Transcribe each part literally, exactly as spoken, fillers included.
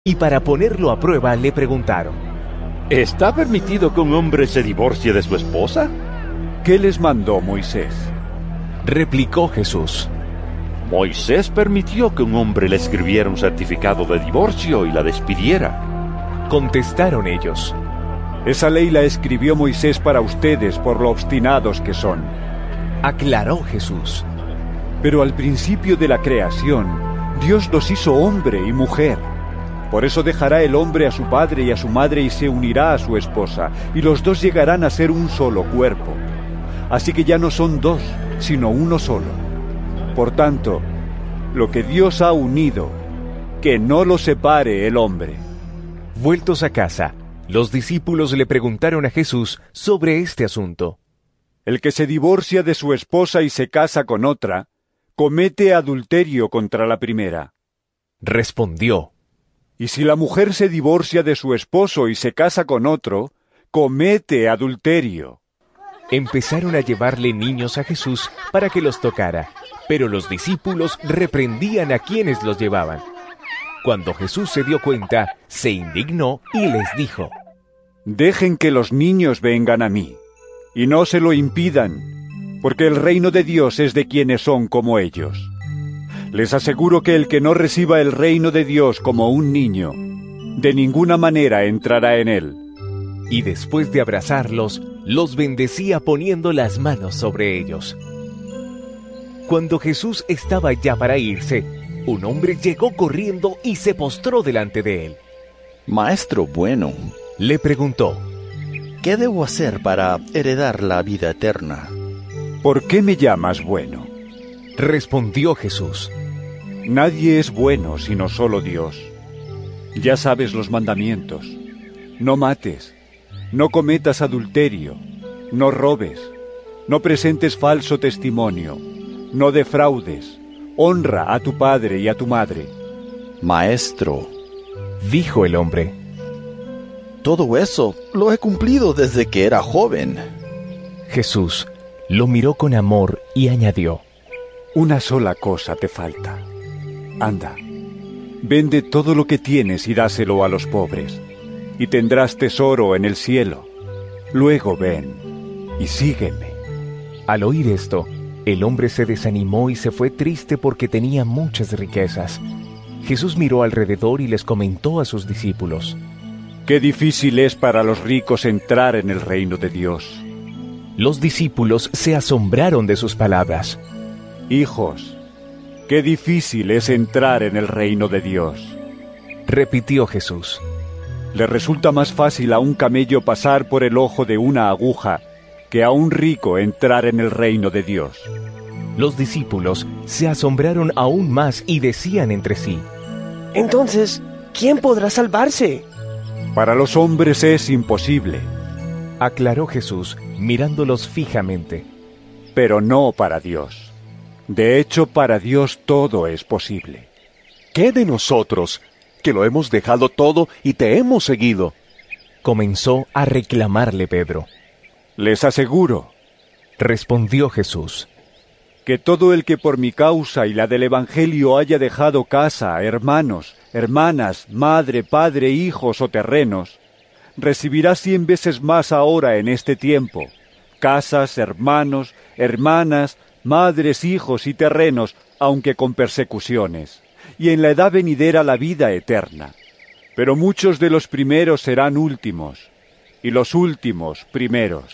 y para ponerlo a prueba le preguntaron: ¿Está permitido que un hombre se divorcie de su esposa? ¿Qué les mandó Moisés? Replicó Jesús: Moisés permitió que un hombre le escribiera un certificado de divorcio y la despidiera. Contestaron ellos: Esa ley la escribió Moisés para ustedes por lo obstinados que son. Aclaró Jesús: Pero al principio de la creación, Dios los hizo hombre y mujer. Por eso dejará el hombre a su padre y a su madre y se unirá a su esposa, y los dos llegarán a ser un solo cuerpo. Así que ya no son dos, sino uno solo. Por tanto, lo que Dios ha unido, que no lo separe el hombre. Vueltos a casa, los discípulos le preguntaron a Jesús sobre este asunto. El que se divorcia de su esposa y se casa con otra, comete adulterio contra la primera. Respondió: Y si la mujer se divorcia de su esposo y se casa con otro, comete adulterio. Empezaron a llevarle niños a Jesús para que los tocara, pero los discípulos reprendían a quienes los llevaban. Cuando Jesús se dio cuenta, se indignó y les dijo: Dejen que los niños vengan a mí, y no se lo impidan, porque el reino de Dios es de quienes son como ellos. Les aseguro que el que no reciba el reino de Dios como un niño, de ninguna manera entrará en él. Y después de abrazarlos, los bendecía poniendo las manos sobre ellos. Cuando Jesús estaba ya para irse, un hombre llegó corriendo y se postró delante de él. Maestro bueno, le preguntó: ¿qué debo hacer para heredar la vida eterna? ¿Por qué me llamas bueno? Respondió Jesús: Nadie es bueno sino solo Dios. Ya sabes los mandamientos: no mates, no cometas adulterio, no robes, no presentes falso testimonio, no defraudes, honra a tu padre y a tu madre. Maestro, dijo el hombre, todo eso lo he cumplido desde que era joven. Jesús lo miró con amor y añadió: una sola cosa te falta. Anda, vende todo lo que tienes y dáselo a los pobres, y tendrás tesoro en el cielo. Luego ven y sígueme. Al oír esto, el hombre se desanimó y se fue triste porque tenía muchas riquezas. Jesús miró alrededor y les comentó a sus discípulos: Qué difícil es para los ricos entrar en el reino de Dios. Los discípulos se asombraron de sus palabras. Hijos, qué difícil es entrar en el reino de Dios. Repitió Jesús. Le resulta más fácil a un camello pasar por el ojo de una aguja que a un rico entrar en el reino de Dios. Los discípulos se asombraron aún más y decían entre sí: Entonces, ¿quién podrá salvarse? Para los hombres es imposible, aclaró Jesús, mirándolos fijamente. Pero no para Dios. De hecho, para Dios todo es posible. ¿Qué de nosotros, que lo hemos dejado todo y te hemos seguido? Comenzó a reclamarle Pedro. Les aseguro, respondió Jesús, que todo el que por mi causa y la del Evangelio haya dejado casa, hermanos, hermanas, madre, padre, hijos o terrenos, recibirá cien veces más ahora en este tiempo, casas, hermanos, hermanas, madres, hijos y terrenos, aunque con persecuciones, y en la edad venidera la vida eterna. Pero muchos de los primeros serán últimos, y los últimos primeros.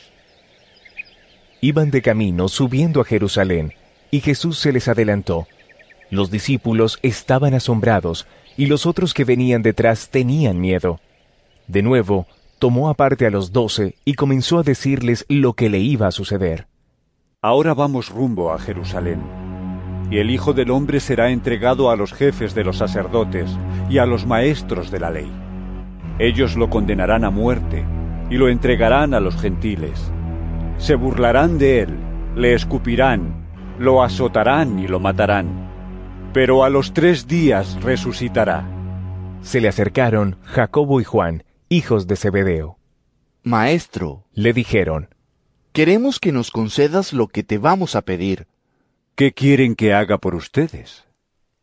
Iban de camino subiendo a Jerusalén, y Jesús se les adelantó. Los discípulos estaban asombrados, y los otros que venían detrás tenían miedo. De nuevo, tomó aparte a los doce y comenzó a decirles lo que le iba a suceder. Ahora vamos rumbo a Jerusalén, y el Hijo del Hombre será entregado a los jefes de los sacerdotes y a los maestros de la ley. Ellos lo condenarán a muerte, y lo entregarán a los gentiles. Se burlarán de él, le escupirán, lo azotarán y lo matarán. Pero a los tres días resucitará. Se le acercaron Jacobo y Juan, hijos de Zebedeo. Maestro, le dijeron, queremos que nos concedas lo que te vamos a pedir. ¿Qué quieren que haga por ustedes?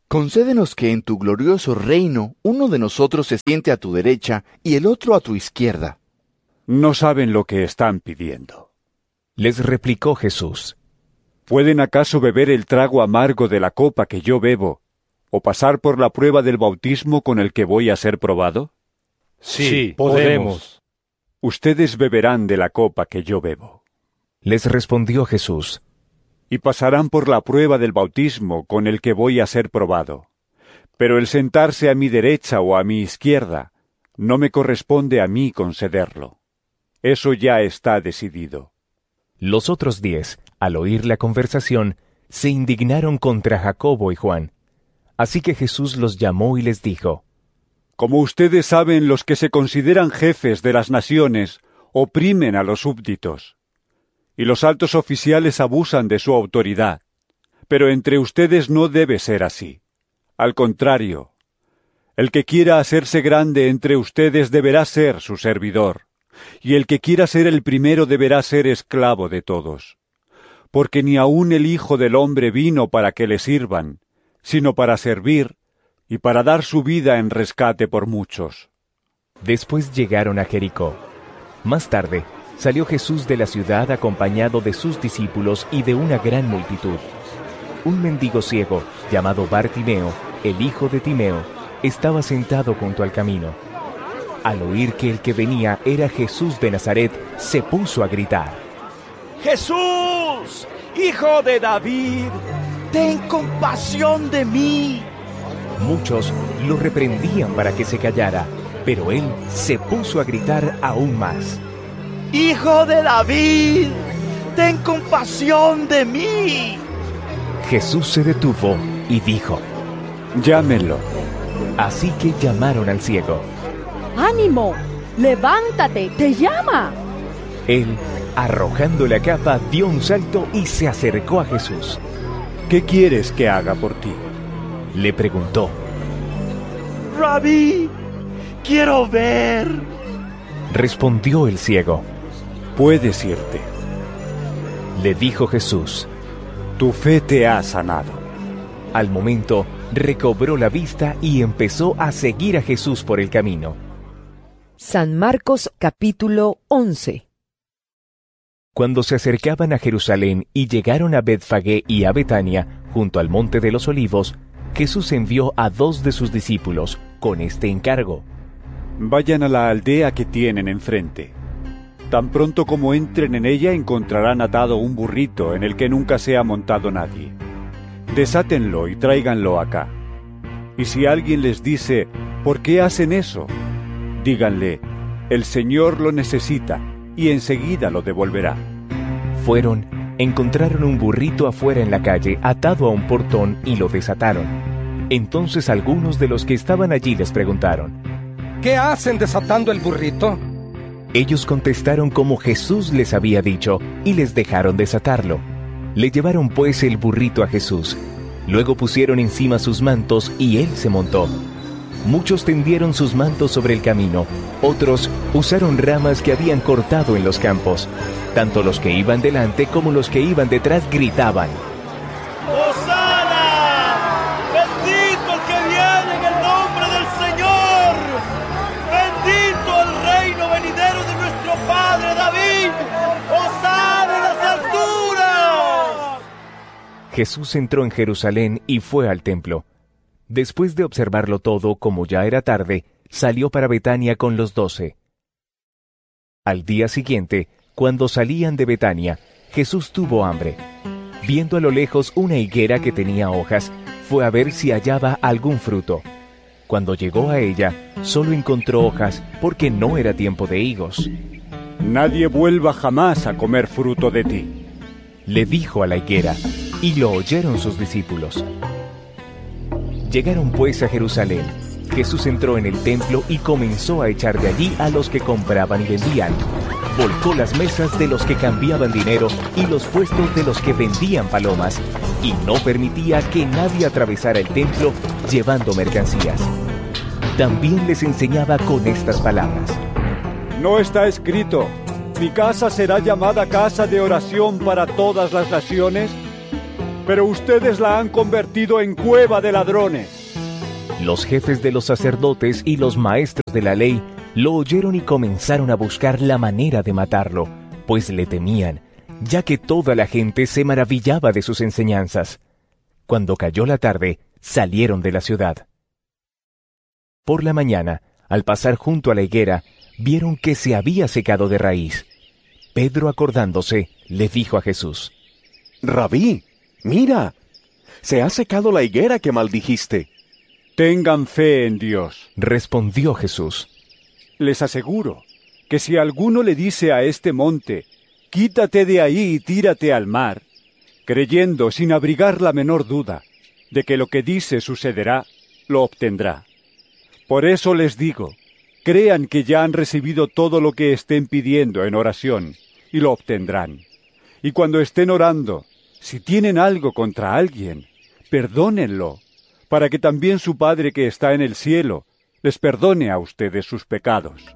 concédenos que en tu glorioso reino uno de nosotros se siente a tu derecha y el otro a tu izquierda. No saben lo que están pidiendo. Les replicó Jesús. ¿Pueden acaso beber el trago amargo de la copa que yo bebo, o pasar por la prueba del bautismo con el que voy a ser probado? Sí, podemos. Ustedes beberán de la copa que yo bebo. Les respondió Jesús. Y pasarán por la prueba del bautismo con el que voy a ser probado. Pero el sentarse a mi derecha o a mi izquierda no me corresponde a mí concederlo. Eso ya está decidido. Los otros diez, al oír la conversación, se indignaron contra Jacobo y Juan. Así que Jesús los llamó y les dijo: Como ustedes saben, los que se consideran jefes de las naciones oprimen a los súbditos, y los altos oficiales abusan de su autoridad. Pero entre ustedes no debe ser así. Al contrario, el que quiera hacerse grande entre ustedes deberá ser su servidor, y el que quiera ser el primero deberá ser esclavo de todos. Porque ni aun el Hijo del Hombre vino para que le sirvan, sino para servir y para dar su vida en rescate por muchos. Después llegaron a Jericó. Más tarde, salió Jesús de la ciudad acompañado de sus discípulos y de una gran multitud. Un mendigo ciego, llamado Bartimeo, el hijo de Timeo, estaba sentado junto al camino. Al oír que el que venía era Jesús de Nazaret, se puso a gritar: ¡Jesús, hijo de David, ten compasión de mí! Muchos lo reprendían para que se callara, pero él se puso a gritar aún más: ¡Hijo de David, ten compasión de mí! Jesús se detuvo y dijo: Llámenlo. Así que llamaron al ciego. ¡Ánimo! ¡Levántate! ¡Te llama! Él, arrojando la capa, dio un salto y se acercó a Jesús. ¿Qué quieres que haga por ti?, le preguntó. Rabí, quiero ver, respondió el ciego. Puedes irte, le dijo Jesús. Tu fe te ha sanado. Al momento, recobró la vista y empezó a seguir a Jesús por el camino. San Marcos capítulo once. Cuando se acercaban a Jerusalén y llegaron a Betfagé y a Betania, junto al monte de los Olivos, Jesús envió a dos de sus discípulos con este encargo: Vayan a la aldea que tienen enfrente. Tan pronto como entren en ella encontrarán atado un burrito en el que nunca se ha montado nadie. Desátenlo y tráiganlo acá. Y si alguien les dice: ¿por qué hacen eso?, díganle: el Señor lo necesita, y enseguida lo devolverá. Fueron, encontraron un burrito afuera en la calle, atado a un portón, y lo desataron. Entonces algunos de los que estaban allí les preguntaron: ¿qué hacen desatando el burrito? Ellos contestaron como Jesús les había dicho, y les dejaron desatarlo. Le llevaron pues el burrito a Jesús. Luego pusieron encima sus mantos, y él se montó. Muchos tendieron sus mantos sobre el camino, otros usaron ramas que habían cortado en los campos. Tanto los que iban delante como los que iban detrás gritaban: ¡Hosana! ¡Bendito el que viene en el nombre del Señor! ¡Bendito el reino venidero de nuestro Padre David! ¡Hosana en las alturas! Jesús entró en Jerusalén y fue al templo. Después de observarlo todo, como ya era tarde, salió para Betania con los doce. Al día siguiente, cuando salían de Betania, Jesús tuvo hambre. Viendo a lo lejos una higuera que tenía hojas, fue a ver si hallaba algún fruto. Cuando llegó a ella, solo encontró hojas, porque no era tiempo de higos. Nadie vuelva jamás a comer fruto de ti, le dijo a la higuera, y lo oyeron sus discípulos. Llegaron pues a Jerusalén. Jesús entró en el templo y comenzó a echar de allí a los que compraban y vendían. Volcó las mesas de los que cambiaban dinero y los puestos de los que vendían palomas, y no permitía que nadie atravesara el templo llevando mercancías. También les enseñaba con estas palabras: ¿no está escrito: mi casa será llamada casa de oración para todas las naciones? pero ustedes la han convertido en cueva de ladrones. Los jefes de los sacerdotes y los maestros de la ley lo oyeron y comenzaron a buscar la manera de matarlo, pues le temían, ya que toda la gente se maravillaba de sus enseñanzas. Cuando cayó la tarde, salieron de la ciudad. Por la mañana, al pasar junto a la higuera, vieron que se había secado de raíz. Pedro, acordándose, le dijo a Jesús: Rabí, mira, se ha secado la higuera que maldijiste. Tengan fe en Dios, respondió Jesús. Les aseguro que si alguno le dice a este monte, quítate de ahí y tírate al mar, creyendo sin abrigar la menor duda de que lo que dice sucederá, lo obtendrá. Por eso les digo, crean que ya han recibido todo lo que estén pidiendo en oración, y lo obtendrán. Y cuando estén orando, si tienen algo contra alguien, perdónenlo, para que también su Padre que está en el cielo les perdone a ustedes sus pecados.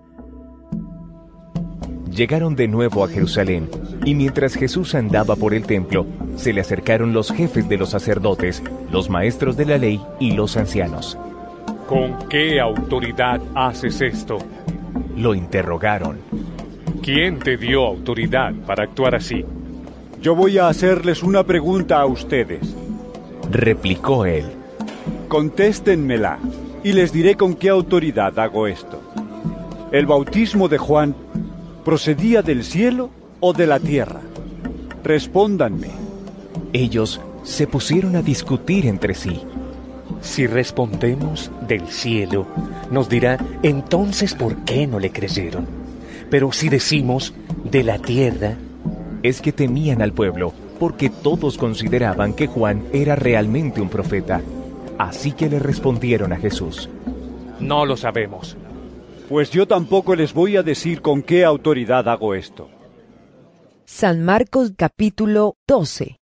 Llegaron de nuevo a Jerusalén, y mientras Jesús andaba por el templo, se le acercaron los jefes de los sacerdotes, los maestros de la ley y los ancianos. ¿Con qué autoridad haces esto? Lo interrogaron. ¿Quién te dio autoridad para actuar así? Yo voy a hacerles una pregunta a ustedes, replicó él. Contéstenmela, y les diré con qué autoridad hago esto. ¿El bautismo de Juan procedía del cielo o de la tierra? Respóndanme. Ellos se pusieron a discutir entre sí. Si respondemos del cielo, nos dirá, entonces ¿por qué no le creyeron? Pero si decimos de la tierra... Es que temían al pueblo, porque todos consideraban que Juan era realmente un profeta. Así que le respondieron a Jesús: No lo sabemos. Pues yo tampoco les voy a decir con qué autoridad hago esto. San Marcos capítulo doce.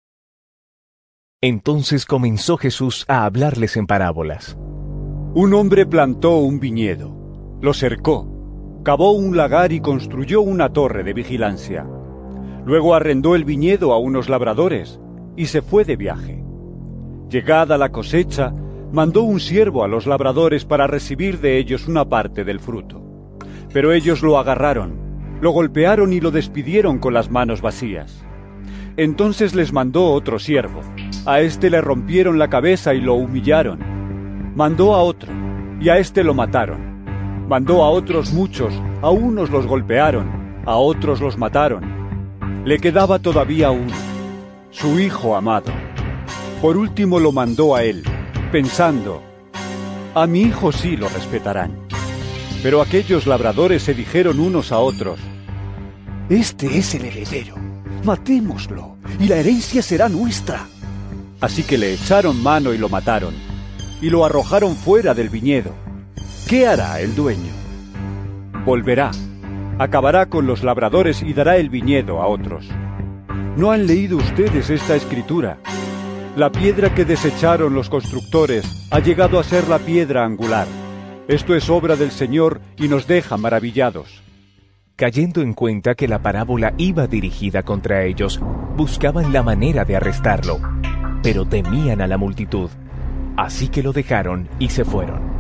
Entonces comenzó Jesús a hablarles en parábolas. Un hombre plantó un viñedo, lo cercó, cavó un lagar y construyó una torre de vigilancia. Luego arrendó el viñedo a unos labradores y se fue de viaje. Llegada la cosecha, mandó un siervo a los labradores para recibir de ellos una parte del fruto. Pero ellos lo agarraron, lo golpearon y lo despidieron con las manos vacías. Entonces les mandó otro siervo. A éste le rompieron la cabeza y lo humillaron. Mandó a otro, y a éste lo mataron. Mandó a otros muchos, a unos los golpearon, a otros los mataron. Le quedaba todavía uno, su hijo amado. Por último lo mandó a él, pensando, a mi hijo sí lo respetarán. Pero aquellos labradores se dijeron unos a otros, este es el heredero, matémoslo, y la herencia será nuestra. Así que le echaron mano y lo mataron, y lo arrojaron fuera del viñedo. ¿Qué hará el dueño? Volverá, acabará con los labradores y dará el viñedo a otros. ¿No han leído ustedes esta escritura? La piedra que desecharon los constructores ha llegado a ser la piedra angular. Esto es obra del Señor y nos deja maravillados. Cayendo en cuenta que la parábola iba dirigida contra ellos, buscaban la manera de arrestarlo, pero temían a la multitud, así que lo dejaron y se fueron.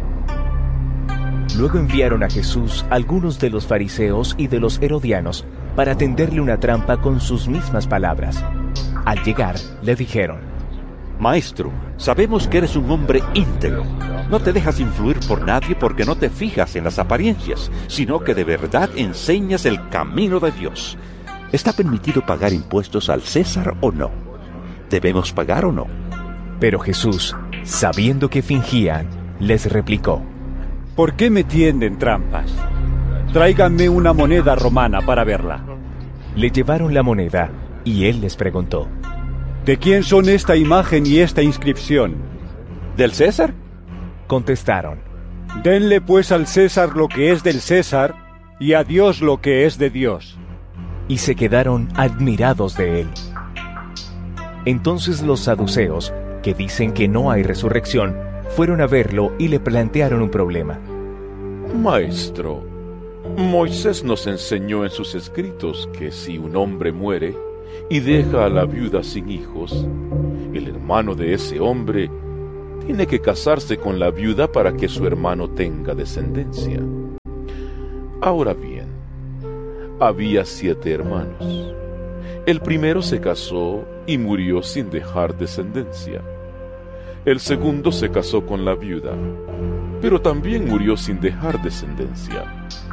Luego enviaron a Jesús algunos de los fariseos y de los herodianos para tenderle una trampa con sus mismas palabras. Al llegar, le dijeron: Maestro, sabemos que eres un hombre íntegro. No te dejas influir por nadie porque no te fijas en las apariencias, sino que de verdad enseñas el camino de Dios. ¿Está permitido pagar impuestos al César o no? ¿Debemos pagar o no? Pero Jesús, sabiendo que fingían, les replicó: ¿Por qué me tienden trampas? Tráiganme una moneda romana para verla. Le llevaron la moneda, y él les preguntó: ¿De quién son esta imagen y esta inscripción? ¿Del César? Contestaron: Denle pues al César lo que es del César, y a Dios lo que es de Dios. Y se quedaron admirados de él. Entonces los saduceos, que dicen que no hay resurrección, fueron a verlo y le plantearon un problema. Maestro, Moisés nos enseñó en sus escritos que si un hombre muere y deja a la viuda sin hijos, El hermano de ese hombre tiene que casarse con la viuda para que su hermano tenga descendencia. Ahora bien, había siete hermanos. El primero se casó y murió sin dejar descendencia. El segundo se casó con la viuda, pero también murió sin dejar descendencia.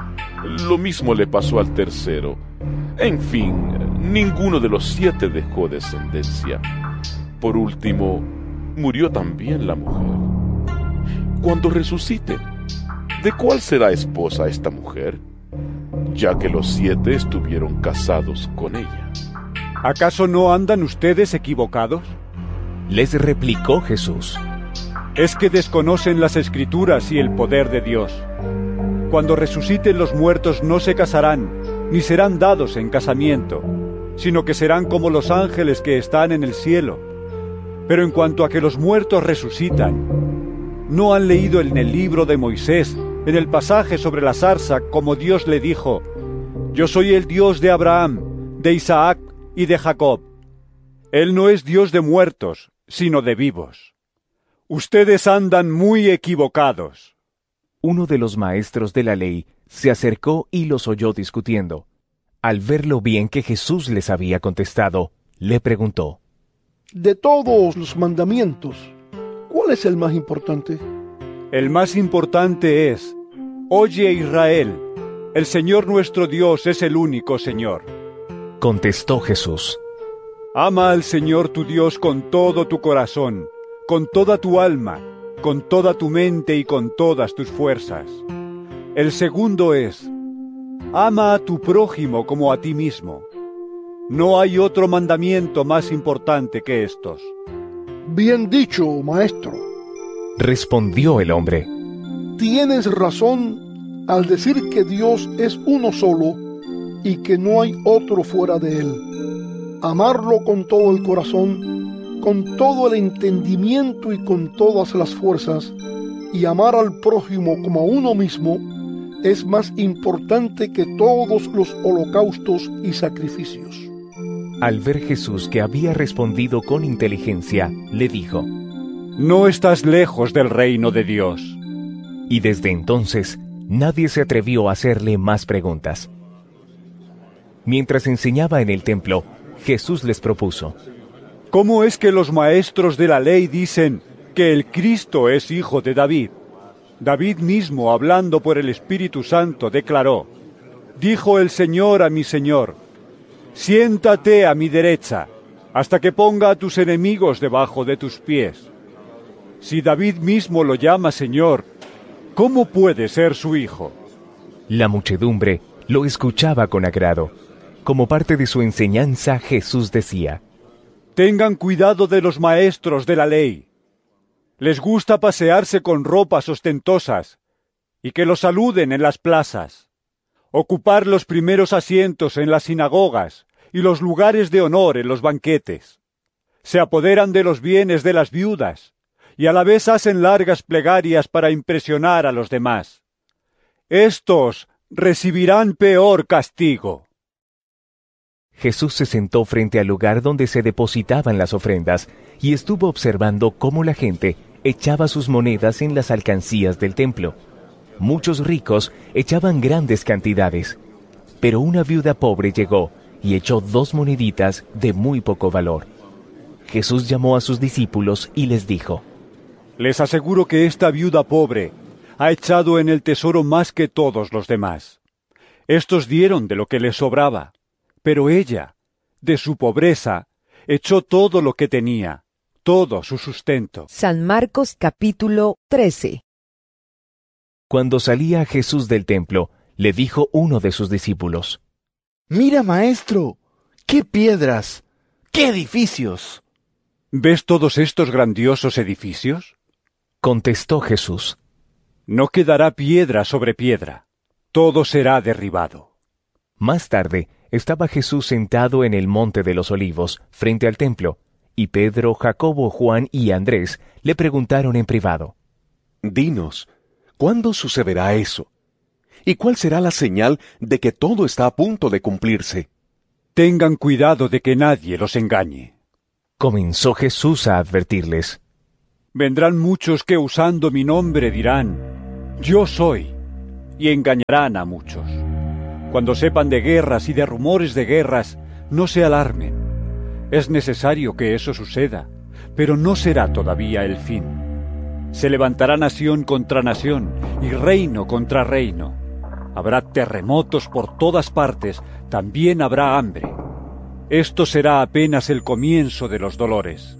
Lo mismo le pasó al tercero. En fin, ninguno de los siete dejó descendencia. Por último, murió también la mujer. Cuando resucite, ¿de cuál será esposa esta mujer? Ya que los siete estuvieron casados con ella. ¿Acaso no andan ustedes equivocados? Les replicó Jesús. Es que desconocen las Escrituras y el poder de Dios. Cuando resuciten los muertos no se casarán, ni serán dados en casamiento, sino que serán como los ángeles que están en el cielo. Pero en cuanto a que los muertos resucitan, ¿no han leído en el libro de Moisés, en el pasaje sobre la zarza, como Dios le dijo: Yo soy el Dios de Abraham, de Isaac y de Jacob? Él no es Dios de muertos, sino de vivos. Ustedes andan muy equivocados. Uno de los maestros de la ley se acercó y los oyó discutiendo. Al ver lo bien que Jesús les había contestado, le preguntó: De todos los mandamientos, ¿cuál es el más importante? El más importante es: Oye, Israel, el Señor nuestro Dios es el único Señor. Contestó Jesús: Ama al Señor tu Dios con todo tu corazón, con toda tu alma, con toda tu mente y con todas tus fuerzas. El segundo es: ama a tu prójimo como a ti mismo. No hay otro mandamiento más importante que estos. Bien dicho, maestro. Respondió el hombre: Tienes razón al decir que Dios es uno solo y que no hay otro fuera de él. Amarlo con todo el corazón, con todo el entendimiento y con todas las fuerzas, y amar al prójimo como a uno mismo, es más importante que todos los holocaustos y sacrificios. Al ver Jesús que había respondido con inteligencia, le dijo: No estás lejos del reino de Dios. Y desde entonces, nadie se atrevió a hacerle más preguntas. Mientras enseñaba en el templo, Jesús les propuso: ¿Cómo es que los maestros de la ley dicen que el Cristo es hijo de David? David mismo, hablando por el Espíritu Santo, declaró: Dijo el Señor a mi Señor: Siéntate a mi derecha, hasta que ponga a tus enemigos debajo de tus pies. Si David mismo lo llama Señor, ¿cómo puede ser su hijo? La muchedumbre lo escuchaba con agrado. Como parte de su enseñanza, Jesús decía: Tengan cuidado de los maestros de la ley. Les gusta pasearse con ropas ostentosas y que los saluden en las plazas, ocupar los primeros asientos en las sinagogas y los lugares de honor en los banquetes. Se apoderan de los bienes de las viudas y a la vez hacen largas plegarias para impresionar a los demás. Estos recibirán peor castigo. Jesús se sentó frente al lugar donde se depositaban las ofrendas y estuvo observando cómo la gente echaba sus monedas en las alcancías del templo. Muchos ricos echaban grandes cantidades, pero una viuda pobre llegó y echó dos moneditas de muy poco valor. Jesús llamó a sus discípulos y les dijo: Les aseguro que esta viuda pobre ha echado en el tesoro más que todos los demás. Estos dieron de lo que les sobraba, pero ella, de su pobreza, echó todo lo que tenía, todo su sustento. San Marcos capítulo trece. Cuando salía Jesús del templo, le dijo uno de sus discípulos: Mira, maestro, qué piedras, qué edificios. ¿Ves todos estos grandiosos edificios? Contestó Jesús: No quedará piedra sobre piedra, todo será derribado. Más tarde, estaba Jesús sentado en el monte de los Olivos, frente al templo, y Pedro, Jacobo, Juan y Andrés le preguntaron en privado: Dinos, ¿cuándo sucederá eso? ¿Y cuál será la señal de que todo está a punto de cumplirse? Tengan cuidado de que nadie los engañe. Comenzó Jesús a advertirles. Vendrán muchos que usando mi nombre dirán, yo soy, y engañarán a muchos. Cuando sepan de guerras y de rumores de guerras, no se alarmen. Es necesario que eso suceda, pero no será todavía el fin. Se levantará nación contra nación y reino contra reino. Habrá terremotos por todas partes, también habrá hambre. Esto será apenas el comienzo de los dolores.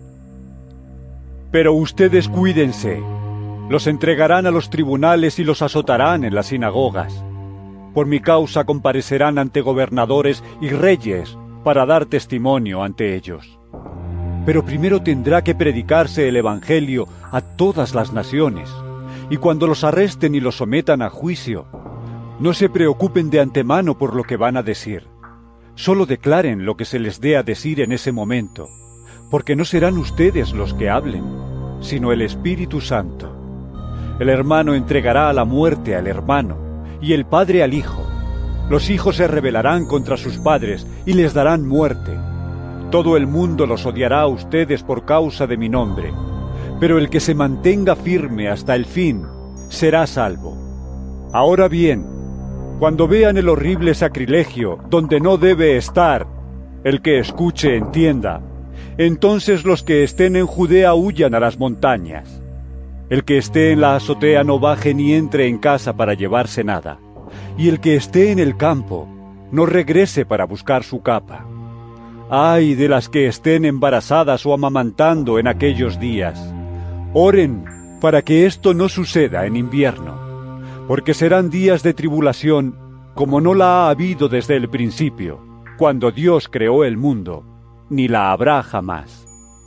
Pero ustedes cuídense. Los entregarán a los tribunales y los azotarán en las sinagogas. Por mi causa comparecerán ante gobernadores y reyes para dar testimonio ante ellos. Pero primero tendrá que predicarse el Evangelio a todas las naciones, y cuando los arresten y los sometan a juicio, no se preocupen de antemano por lo que van a decir. Solo declaren lo que se les dé a decir en ese momento, porque no serán ustedes los que hablen, sino el Espíritu Santo. El hermano entregará a la muerte al hermano, y el padre al hijo. Los hijos se rebelarán contra sus padres y les darán muerte. Todo el mundo los odiará a ustedes por causa de mi nombre, pero el que se mantenga firme hasta el fin será salvo. Ahora bien, cuando vean el horrible sacrilegio donde no debe estar, el que escuche entienda, entonces los que estén en Judea huyan a las montañas. El que esté en la azotea no baje ni entre en casa para llevarse nada, y el que esté en el campo no regrese para buscar su capa. ¡Ay de las que estén embarazadas o amamantando en aquellos días! Oren para que esto no suceda en invierno, porque serán días de tribulación como no la ha habido desde el principio, cuando Dios creó el mundo, ni la habrá jamás.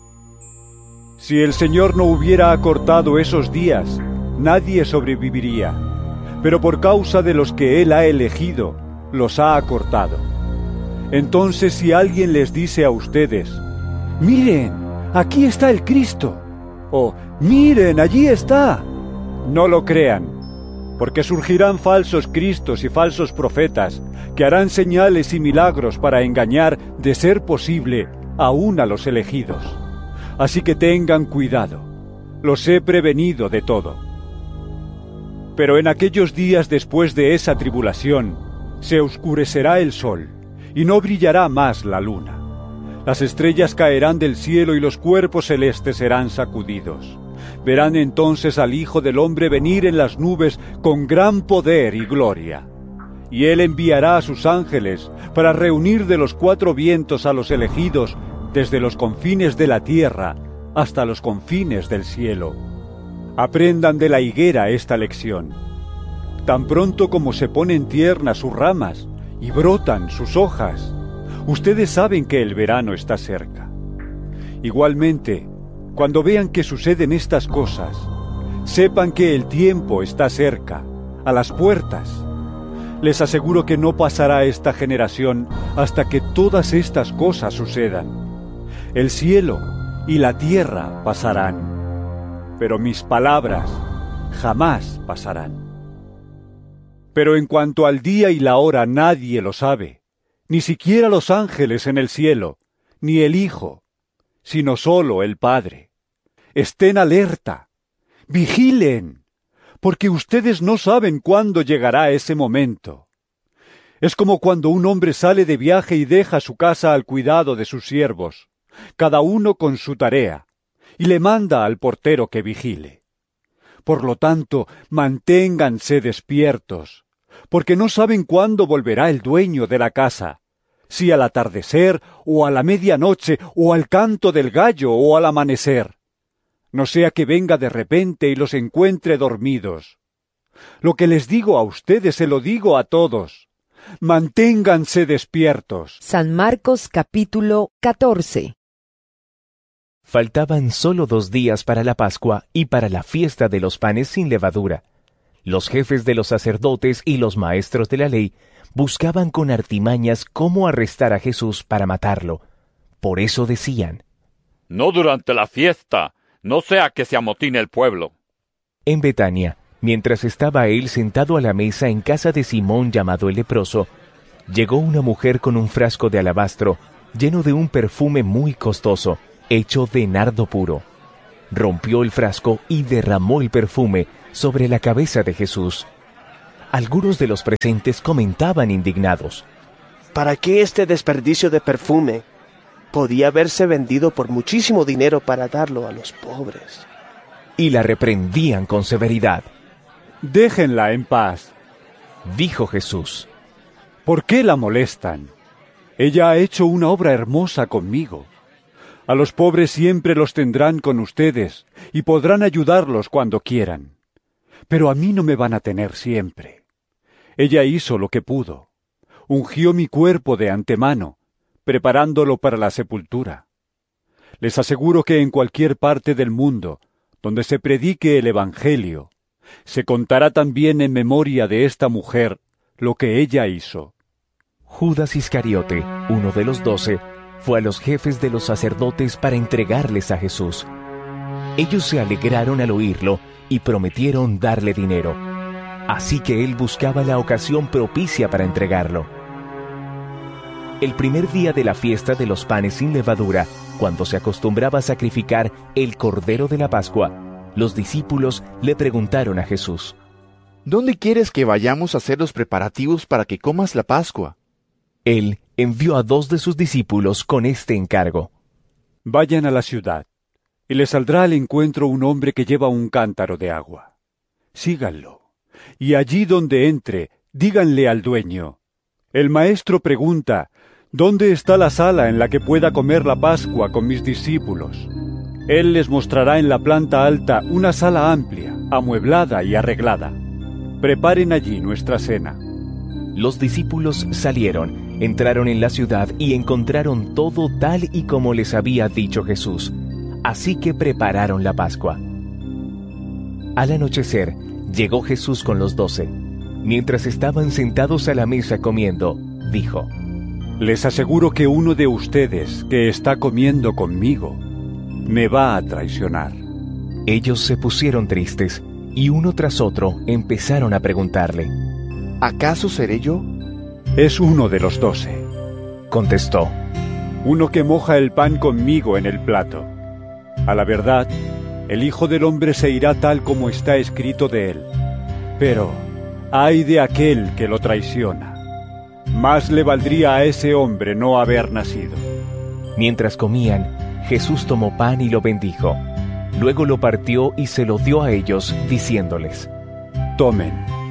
Si el Señor no hubiera acortado esos días, nadie sobreviviría, pero por causa de los que Él ha elegido, los ha acortado. Entonces, si alguien les dice a ustedes, «Miren, aquí está el Cristo», o «Miren, allí está», no lo crean, porque surgirán falsos cristos y falsos profetas que harán señales y milagros para engañar, de ser posible, aún a los elegidos. Así que tengan cuidado, los he prevenido de todo. Pero en aquellos días después de esa tribulación, se oscurecerá el sol, y no brillará más la luna. Las estrellas caerán del cielo y los cuerpos celestes serán sacudidos. Verán entonces al Hijo del Hombre venir en las nubes con gran poder y gloria. Y Él enviará a sus ángeles para reunir de los cuatro vientos a los elegidos desde los confines de la tierra hasta los confines del cielo. Aprendan de la higuera esta lección. Tan pronto como se ponen tiernas sus ramas y brotan sus hojas, ustedes saben que el verano está cerca. Igualmente, cuando vean que suceden estas cosas, sepan que el tiempo está cerca, a las puertas. Les aseguro que no pasará esta generación hasta que todas estas cosas sucedan. El cielo y la tierra pasarán, pero mis palabras jamás pasarán. Pero en cuanto al día y la hora nadie lo sabe, ni siquiera los ángeles en el cielo, ni el Hijo, sino solo el Padre. Estén alerta, vigilen, porque ustedes no saben cuándo llegará ese momento. Es como cuando un hombre sale de viaje y deja su casa al cuidado de sus siervos, cada uno con su tarea, y le manda al portero que vigile. Por lo tanto, manténganse despiertos, porque no saben cuándo volverá el dueño de la casa, si al atardecer, o a la medianoche, o al canto del gallo, o al amanecer. No sea que venga de repente y los encuentre dormidos. Lo que les digo a ustedes se lo digo a todos. Manténganse despiertos. San Marcos capítulo catorce. Faltaban solo dos días para la Pascua y para la fiesta de los panes sin levadura. Los jefes de los sacerdotes y los maestros de la ley buscaban con artimañas cómo arrestar a Jesús para matarlo. Por eso decían: «No durante la fiesta, no sea que se amotine el pueblo». En Betania, mientras estaba él sentado a la mesa en casa de Simón llamado el leproso, llegó una mujer con un frasco de alabastro lleno de un perfume muy costoso, hecho de nardo puro. Rompió el frasco y derramó el perfume sobre la cabeza de Jesús. Algunos de los presentes comentaban indignados: ¿para qué este desperdicio de perfume? Podía haberse vendido por muchísimo dinero para darlo a los pobres. Y la reprendían con severidad. Déjenla en paz, dijo Jesús. ¿Por qué la molestan? Ella ha hecho una obra hermosa conmigo. A los pobres siempre los tendrán con ustedes y podrán ayudarlos cuando quieran. Pero a mí no me van a tener siempre. Ella hizo lo que pudo. Ungió mi cuerpo de antemano, preparándolo para la sepultura. Les aseguro que en cualquier parte del mundo donde se predique el Evangelio, se contará también en memoria de esta mujer lo que ella hizo. Judas Iscariote, uno de los doce, fue a los jefes de los sacerdotes para entregarles a Jesús. Ellos se alegraron al oírlo y prometieron darle dinero. Así que él buscaba la ocasión propicia para entregarlo. El primer día de la fiesta de los panes sin levadura, cuando se acostumbraba a sacrificar el cordero de la Pascua, los discípulos le preguntaron a Jesús: ¿dónde quieres que vayamos a hacer los preparativos para que comas la Pascua? Él envió a dos de sus discípulos con este encargo: vayan a la ciudad, y les saldrá al encuentro un hombre que lleva un cántaro de agua. Síganlo, y allí donde entre, díganle al dueño: el maestro pregunta, ¿dónde está la sala en la que pueda comer la Pascua con mis discípulos? Él les mostrará en la planta alta una sala amplia, amueblada y arreglada. Preparen allí nuestra cena. Los discípulos salieron, entraron en la ciudad y encontraron todo tal y como les había dicho Jesús. Así que prepararon la Pascua. Al anochecer, llegó Jesús con los doce. Mientras estaban sentados a la mesa comiendo, dijo: les aseguro que uno de ustedes que está comiendo conmigo me va a traicionar. Ellos se pusieron tristes y uno tras otro empezaron a preguntarle: ¿acaso seré yo? Es uno de los doce, contestó. Uno que moja el pan conmigo en el plato. A la verdad, el Hijo del Hombre se irá tal como está escrito de él. Pero, ay de aquel que lo traiciona. Más le valdría a ese hombre no haber nacido. Mientras comían, Jesús tomó pan y lo bendijo. Luego lo partió y se lo dio a ellos, diciéndoles: tomen,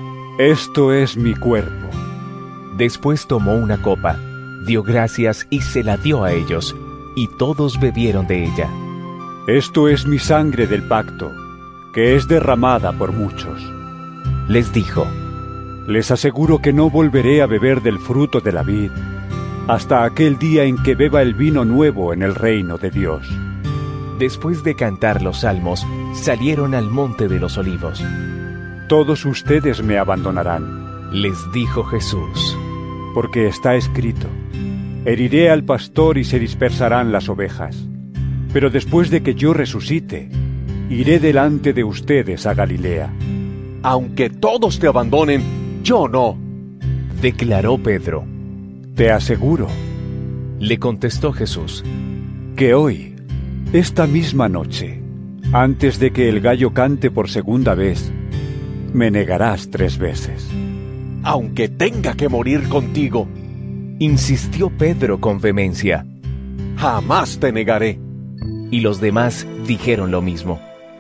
esto es mi cuerpo. Después tomó una copa, dio gracias y se la dio a ellos, y todos bebieron de ella. Esto es mi sangre del pacto, que es derramada por muchos. Les dijo: les aseguro que no volveré a beber del fruto de la vid, hasta aquel día en que beba el vino nuevo en el reino de Dios. Después de cantar los salmos, salieron al monte de los olivos. Todos ustedes me abandonarán, les dijo Jesús, porque está escrito: heriré al pastor y se dispersarán las ovejas. Pero después de que yo resucite, iré delante de ustedes a Galilea. Aunque todos te abandonen, yo no, declaró Pedro. Te aseguro, le contestó Jesús, que hoy, esta misma noche, antes de que el gallo cante por segunda vez, me negarás tres veces. Aunque tenga que morir contigo, insistió Pedro con vehemencia, jamás te negaré. Y los demás dijeron lo mismo.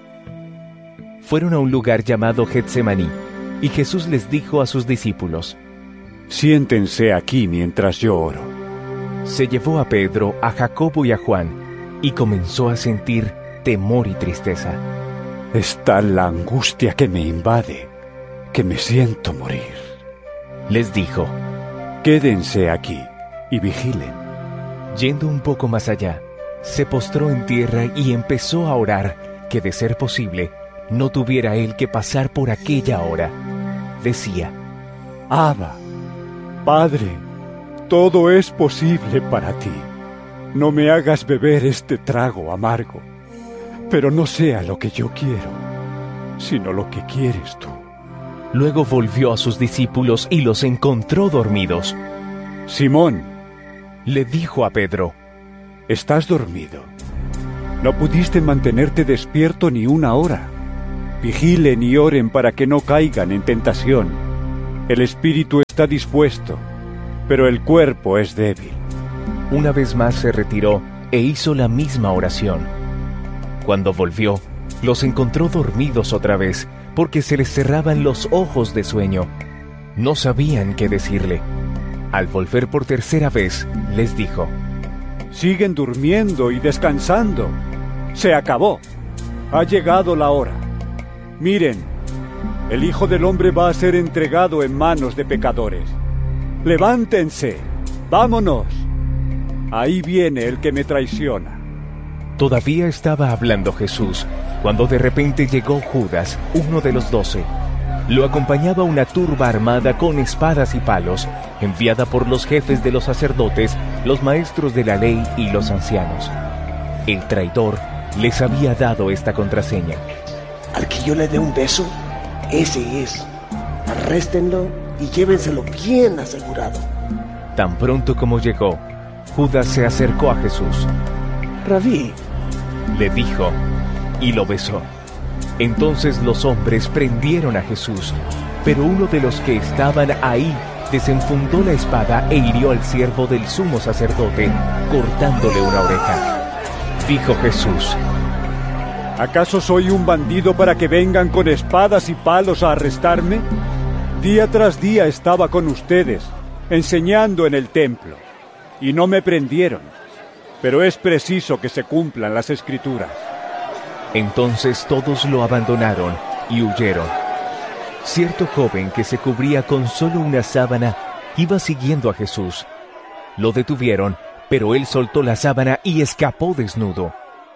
Fueron a un lugar llamado Getsemaní, y Jesús les dijo a sus discípulos: siéntense aquí mientras yo oro. Se llevó a Pedro, a Jacobo y a Juan, y comenzó a sentir temor y tristeza. Es tal la angustia que me invade, que me siento morir. Les dijo: quédense aquí y vigilen. Yendo un poco más allá, se postró en tierra y empezó a orar que, de ser posible, no tuviera él que pasar por aquella hora. Decía: Abba, Padre, todo es posible para ti. No me hagas beber este trago amargo, pero no sea lo que yo quiero, sino lo que quieres tú. Luego volvió a sus discípulos y los encontró dormidos. Simón, le dijo a Pedro: ¿estás dormido? No pudiste mantenerte despierto ni una hora. Vigilen y oren para que no caigan en tentación. El espíritu está dispuesto, pero el cuerpo es débil. Una vez más se retiró e hizo la misma oración. Cuando volvió, los encontró dormidos otra vez, porque se les cerraban los ojos de sueño. No sabían qué decirle. Al volver por tercera vez, les dijo: Siguen durmiendo y descansando. Se acabó. Ha llegado la hora. Miren, el Hijo del Hombre va a ser entregado en manos de pecadores. Levántense, vámonos. Ahí viene el que me traiciona. Todavía estaba hablando Jesús, cuando de repente llegó Judas, uno de los doce. Lo acompañaba una turba armada con espadas y palos, enviada por los jefes de los sacerdotes, los maestros de la ley y los ancianos. El traidor les había dado esta contraseña: al que yo le dé un beso, ese es. Arréstenlo y llévenselo bien asegurado. Tan pronto como llegó, Judas se acercó a Jesús. Rabí, le dijo, y lo besó. Entonces los hombres prendieron a Jesús, pero uno de los que estaban ahí desenfundó la espada e hirió al siervo del sumo sacerdote, cortándole una oreja. Dijo Jesús: ¿acaso soy un bandido para que vengan con espadas y palos a arrestarme? Día tras día estaba con ustedes, enseñando en el templo, y no me prendieron. Pero es preciso que se cumplan las Escrituras. Entonces todos lo abandonaron y huyeron. Cierto joven que se cubría con solo una sábana iba siguiendo a Jesús. Lo detuvieron, pero él soltó la sábana y escapó desnudo.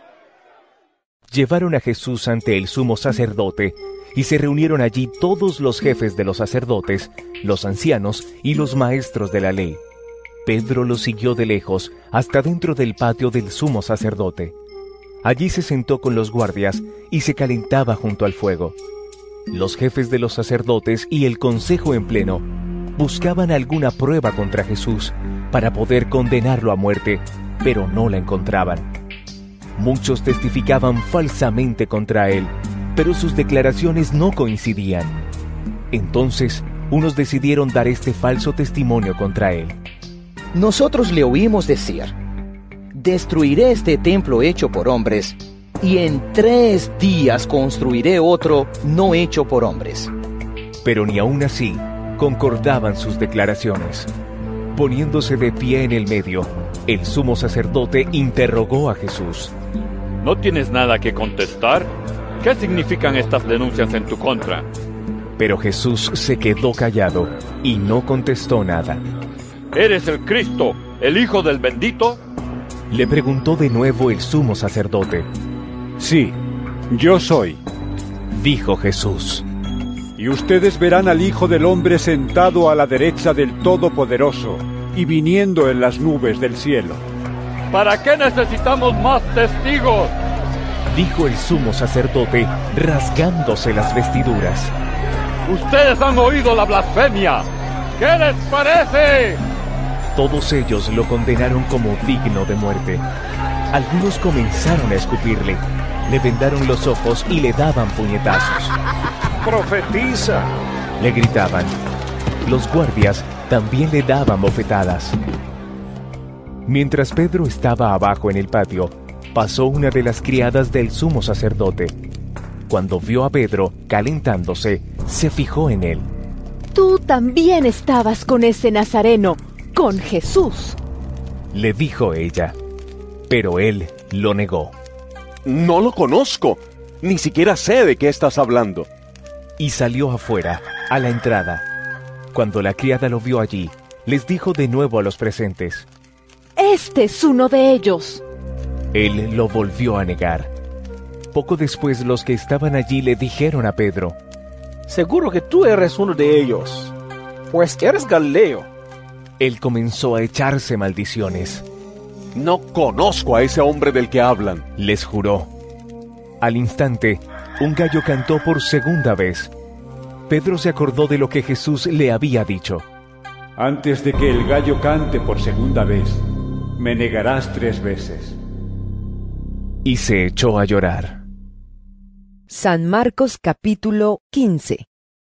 Llevaron a Jesús ante el sumo sacerdote, y se reunieron allí todos los jefes de los sacerdotes, los ancianos y los maestros de la ley. Pedro lo siguió de lejos hasta dentro del patio del sumo sacerdote. Allí se sentó con los guardias y se calentaba junto al fuego. Los jefes de los sacerdotes y el consejo en pleno buscaban alguna prueba contra Jesús para poder condenarlo a muerte, pero no la encontraban. Muchos testificaban falsamente contra él, pero sus declaraciones no coincidían. Entonces, unos decidieron dar este falso testimonio contra él. Nosotros le oímos decir: destruiré este templo hecho por hombres, y en tres días construiré otro no hecho por hombres. Pero ni aun así concordaban sus declaraciones. Poniéndose de pie en el medio, el sumo sacerdote interrogó a Jesús. ¿No tienes nada que contestar? ¿Qué significan estas denuncias en tu contra? Pero Jesús se quedó callado y no contestó nada. ¿Eres el Cristo, el Hijo del Bendito? Le preguntó de nuevo el sumo sacerdote. Sí, yo soy, dijo Jesús. Y ustedes verán al Hijo del Hombre sentado a la derecha del Todopoderoso y viniendo en las nubes del cielo. ¿Para qué necesitamos más testigos?, dijo el sumo sacerdote, rasgándose las vestiduras. ¡Ustedes han oído la blasfemia! ¿Qué les parece? Todos ellos lo condenaron como digno de muerte. Algunos comenzaron a escupirle, le vendaron los ojos y le daban puñetazos. ¡Profetiza!, le gritaban. Los guardias también le daban bofetadas. Mientras Pedro estaba abajo en el patio, pasó una de las criadas del sumo sacerdote. Cuando vio a Pedro calentándose, se fijó en él. Tú también estabas con ese nazareno, con Jesús, le dijo ella, pero él lo negó. No lo conozco, ni siquiera sé de qué estás hablando. Y salió afuera, a la entrada. Cuando la criada lo vio allí, les dijo de nuevo a los presentes: este es uno de ellos. Él lo volvió a negar. Poco después los que estaban allí le dijeron a Pedro: seguro que tú eres uno de ellos, pues eres Galileo. Él comenzó a echarse maldiciones. No conozco a ese hombre del que hablan, les juró. Al instante, un gallo cantó por segunda vez. Pedro se acordó de lo que Jesús le había dicho. Antes de que el gallo cante por segunda vez, me negarás tres veces. y se echó a llorar. San Marcos capítulo quince.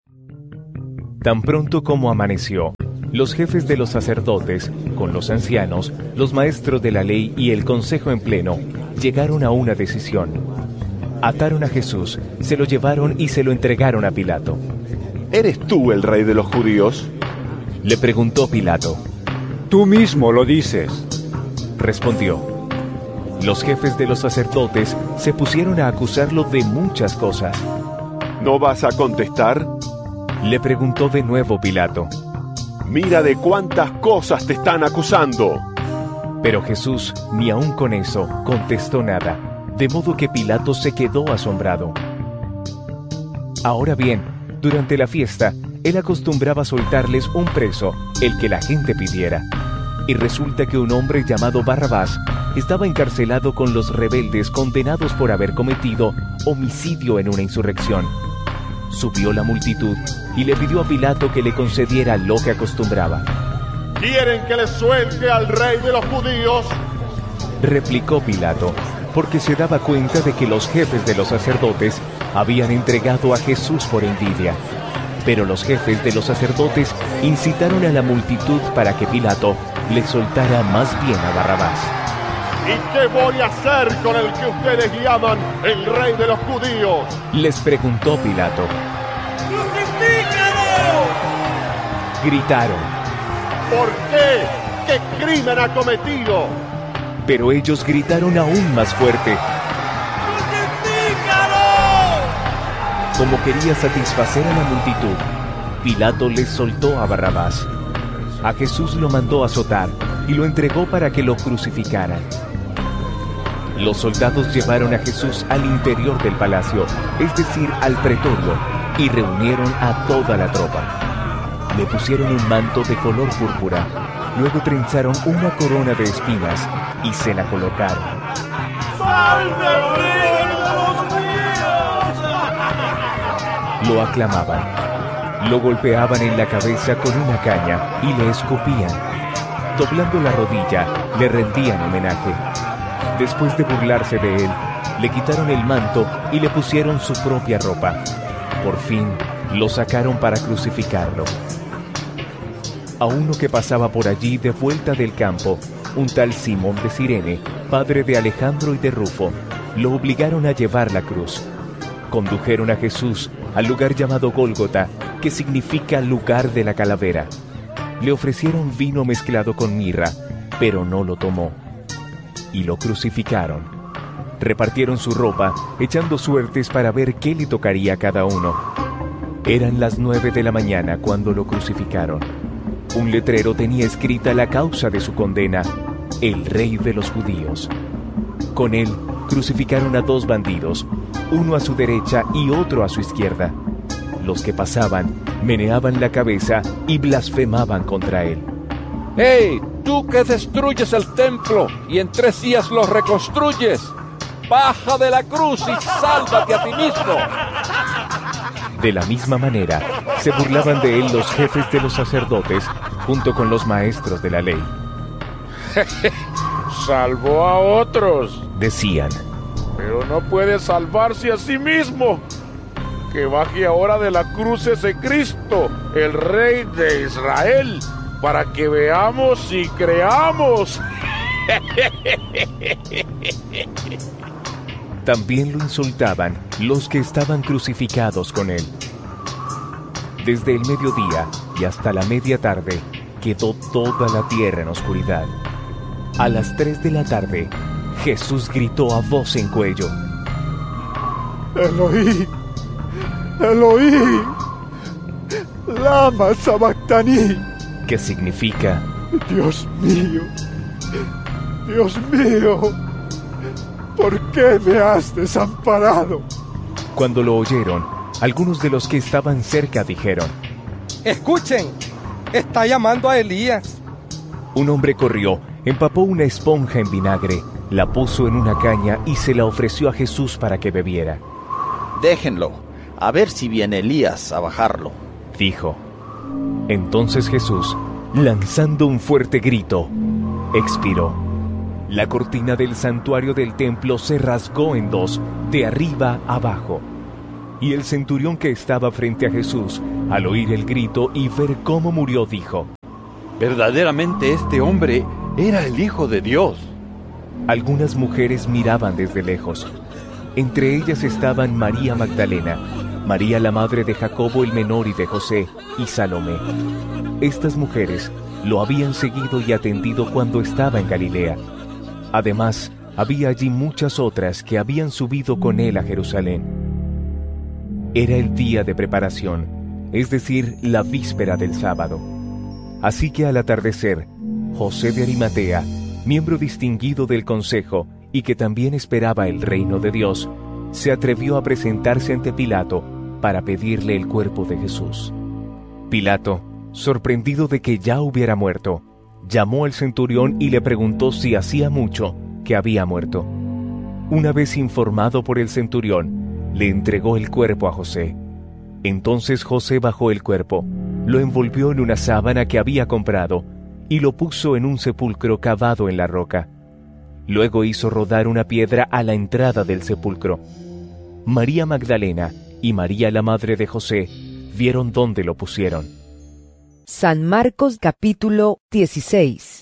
Tan pronto como amaneció, los jefes de los sacerdotes, con los ancianos, los maestros de la ley y el consejo en pleno, llegaron a una decisión. Ataron a Jesús, se lo llevaron y se lo entregaron a Pilato. ¿Eres tú el rey de los judíos?, le preguntó Pilato. Tú mismo lo dices, respondió. Los jefes de los sacerdotes se pusieron a acusarlo de muchas cosas. ¿No vas a contestar?, le preguntó de nuevo Pilato. Mira de cuántas cosas te están acusando. Pero Jesús, ni aun con eso, contestó nada, de modo que Pilato se quedó asombrado. Ahora bien, durante la fiesta, él acostumbraba soltarles un preso, el que la gente pidiera. Y resulta que un hombre llamado Barrabás estaba encarcelado con los rebeldes condenados por haber cometido homicidio en una insurrección. Subió la multitud y le pidió a Pilato que le concediera lo que acostumbraba. ¿Quieren que les suelte al rey de los judíos?, replicó Pilato, porque se daba cuenta de que los jefes de los sacerdotes habían entregado a Jesús por envidia. Pero los jefes de los sacerdotes incitaron a la multitud para que Pilato le soltara más bien a Barrabás. ¿Y qué voy a hacer con el que ustedes llaman el rey de los judíos?, les preguntó Pilato. ¡Crucifícalo!, gritaron. ¿Por qué? ¿Qué crimen ha cometido? Pero ellos gritaron aún más fuerte. ¡Crucifícalo! Como quería satisfacer a la multitud, Pilato les soltó a Barrabás. A Jesús lo mandó azotar y lo entregó para que lo crucificaran. Los soldados llevaron a Jesús al interior del palacio, es decir, al pretorio, y reunieron a toda la tropa. Le pusieron un manto de color púrpura, luego trenzaron una corona de espinas y se la colocaron. ¡Salve al rey de los judíos! Lo aclamaban, lo golpeaban en la cabeza con una caña y le escupían. Doblando la rodilla, le rendían homenaje. Después de burlarse de él, le quitaron el manto y le pusieron su propia ropa. Por fin, lo sacaron para crucificarlo. A uno que pasaba por allí de vuelta del campo, un tal Simón de Cirene, padre de Alejandro y de Rufo, lo obligaron a llevar la cruz. Condujeron a Jesús al lugar llamado Gólgota, que significa lugar de la calavera. Le ofrecieron vino mezclado con mirra, pero no lo tomó. Y lo crucificaron. Repartieron su ropa, echando suertes para ver qué le tocaría a cada uno. Eran las nueve de la mañana cuando lo crucificaron. Un letrero tenía escrita la causa de su condena: el rey de los judíos. Con él crucificaron a dos bandidos, uno a su derecha y otro a su izquierda. Los que pasaban meneaban la cabeza y blasfemaban contra él. ¡Hey! ¡Tú que destruyes el templo y en tres días lo reconstruyes! ¡Baja de la cruz y sálvate a ti mismo! De la misma manera, se burlaban de él los jefes de los sacerdotes, junto con los maestros de la ley. Salvó a otros, decían, pero no puede salvarse a sí mismo. Que baje ahora de la cruz ese Cristo, el Rey de Israel, para que veamos y creamos. También lo insultaban los que estaban crucificados con él. Desde el mediodía y hasta la media tarde quedó toda la tierra en oscuridad. A las tres de la tarde, Jesús gritó a voz en cuello: Eloí, Eloí, lama sabactani, que significa: Dios mío, Dios mío, ¿por qué me has desamparado? Cuando lo oyeron, algunos de los que estaban cerca dijeron: Escuchen, está llamando a Elías. Un hombre corrió, empapó una esponja en vinagre, la puso en una caña y se la ofreció a Jesús para que bebiera. Déjenlo, a ver si viene Elías a bajarlo, dijo. Entonces Jesús, lanzando un fuerte grito, expiró. La cortina del santuario del templo se rasgó en dos, de arriba abajo. Y el centurión que estaba frente a Jesús, al oír el grito y ver cómo murió, dijo: verdaderamente este hombre era el Hijo de Dios. Algunas mujeres miraban desde lejos. Entre ellas estaban María Magdalena, María la madre de Jacobo el menor y de José, y Salomé. Estas mujeres lo habían seguido y atendido cuando estaba en Galilea. Además, había allí muchas otras que habían subido con él a Jerusalén. Era el día de preparación, es decir, la víspera del sábado. Así que al atardecer, José de Arimatea, miembro distinguido del consejo y que también esperaba el reino de Dios, se atrevió a presentarse ante Pilato para pedirle el cuerpo de Jesús. Pilato, sorprendido de que ya hubiera muerto, llamó al centurión y le preguntó si hacía mucho que había muerto. Una vez informado por el centurión, le entregó el cuerpo a José. Entonces José bajó el cuerpo, lo envolvió en una sábana que había comprado y lo puso en un sepulcro cavado en la roca. Luego hizo rodar una piedra a la entrada del sepulcro. María Magdalena y María la madre de José vieron dónde lo pusieron. San Marcos capítulo dieciséis.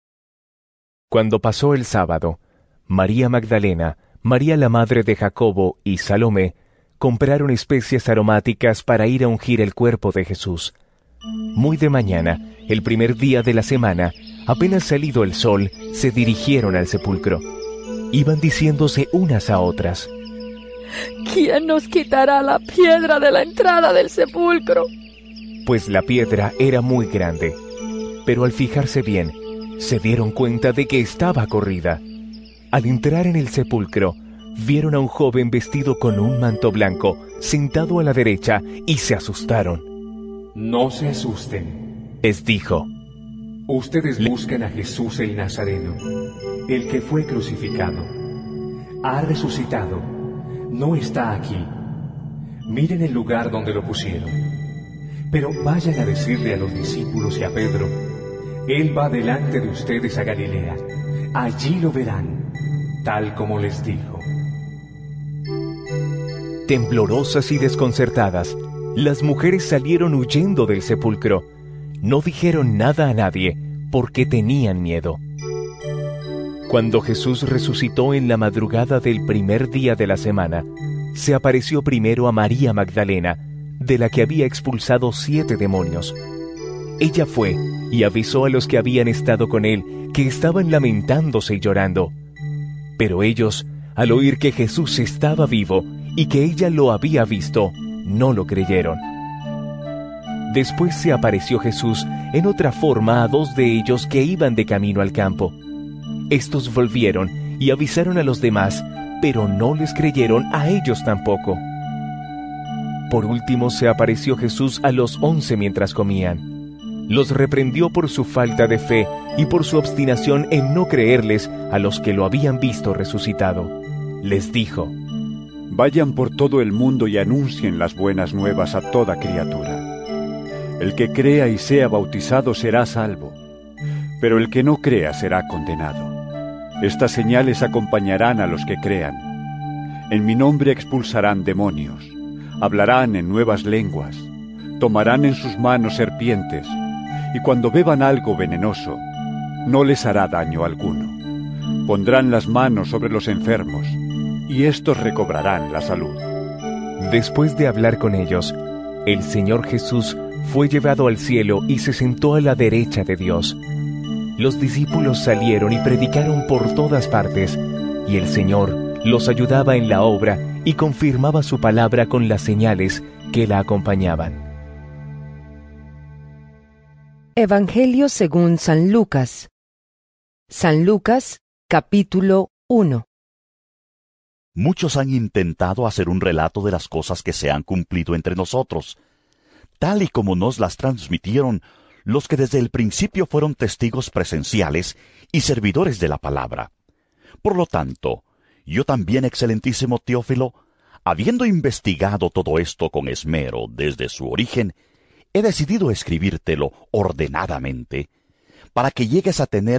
Cuando pasó el sábado, María Magdalena, María la madre de Jacobo y Salomé compraron especias aromáticas para ir a ungir el cuerpo de Jesús. Muy de mañana, el primer día de la semana, apenas salido el sol, se dirigieron al sepulcro. Iban diciéndose unas a otras: ¿quién nos quitará la piedra de la entrada del sepulcro? Pues la piedra era muy grande. Pero al fijarse bien, se dieron cuenta de que estaba corrida. Al entrar en el sepulcro, vieron a un joven vestido con un manto blanco, sentado a la derecha, y se asustaron. No se asusten, les dijo. Ustedes buscan a Jesús el Nazareno, el que fue crucificado. Ha resucitado, no está aquí. Miren el lugar donde lo pusieron. Pero vayan a decirle a los discípulos y a Pedro: Él va delante de ustedes a Galilea. Allí lo verán, tal como les dijo. Temblorosas y desconcertadas, las mujeres salieron huyendo del sepulcro. No dijeron nada a nadie porque tenían miedo. Cuando Jesús resucitó en la madrugada del primer día de la semana, se apareció primero a María Magdalena, de la que había expulsado siete demonios. Ella fue y avisó a los que habían estado con él que estaban lamentándose y llorando. Pero ellos, al oír que Jesús estaba vivo y que ella lo había visto, no lo creyeron. Después se apareció Jesús en otra forma a dos de ellos que iban de camino al campo. Estos volvieron y avisaron a los demás, pero no les creyeron a ellos tampoco. Por último se apareció Jesús a los once mientras comían. Los reprendió por su falta de fe y por su obstinación en no creerles a los que lo habían visto resucitado. Les dijo: vayan por todo el mundo y anuncien las buenas nuevas a toda criatura. El que crea y sea bautizado será salvo, pero el que no crea será condenado. Estas señales acompañarán a los que crean. En mi nombre expulsarán demonios, hablarán en nuevas lenguas, tomarán en sus manos serpientes, y cuando beban algo venenoso, no les hará daño alguno. Pondrán las manos sobre los enfermos, y éstos recobrarán la salud. Después de hablar con ellos, el Señor Jesús fue llevado al cielo y se sentó a la derecha de Dios. Los discípulos salieron y predicaron por todas partes, y el Señor los ayudaba en la obra y confirmaba su palabra con las señales que la acompañaban. Evangelio según San Lucas. San Lucas, capítulo uno. Muchos han intentado hacer un relato de las cosas que se han cumplido entre nosotros, tal y como nos las transmitieron los que desde el principio fueron testigos presenciales y servidores de la palabra. Por lo tanto, yo también, excelentísimo Teófilo, habiendo investigado todo esto con esmero desde su origen, he decidido escribírtelo ordenadamente, para que llegues a tener